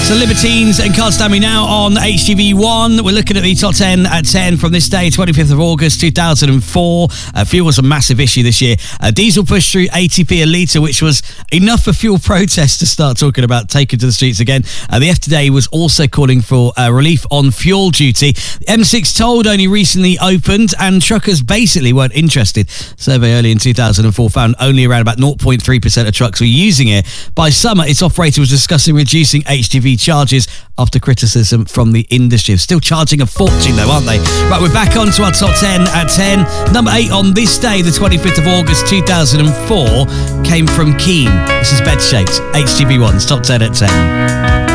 So Libertines and Can't Stand Me now on HTV1. We're looking at the top 10 at 10 from this day, 25th of August 2004. Fuel was a massive issue this year. Diesel pushed through 80p a litre, which was enough for fuel protests to start talking about taking to the streets again. The F Today was also calling for relief on fuel duty. The M6 Tolled only recently opened and truckers basically weren't interested. Survey early in 2004 found only around about 0.3% of trucks were using it. By summer, its operator was discussing reducing HGV charges after criticism from the industry. Still charging a fortune though, aren't they? Right, we're back on to our top 10 at 10. Number 8 on this day, the 25th of August 2004, came from Keane. This is Bed Shapes, HGV1's top 10 at 10.